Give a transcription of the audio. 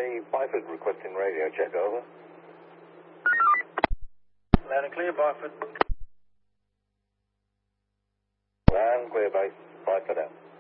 Byford requesting radio check, over. Loud and clear, Byford. Loud and clear, base. Byford out.